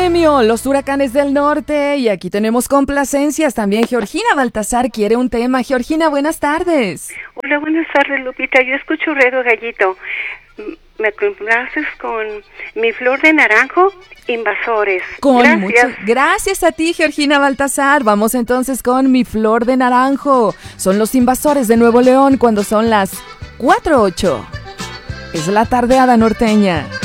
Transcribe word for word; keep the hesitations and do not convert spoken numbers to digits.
premio, los huracanes del norte. Y aquí tenemos complacencias. También Georgina Baltasar quiere un tema. Georgina, buenas tardes. Hola, buenas tardes, Lupita. Yo escucho Redo Gallito. Me complaces con Mi Flor de Naranjo, Invasores. Con Gracias. mucho, gracias a ti, Georgina Baltasar. Vamos entonces con Mi Flor de Naranjo. Son los Invasores de Nuevo León cuando son las cuatro ocho. Es la tardeada norteña.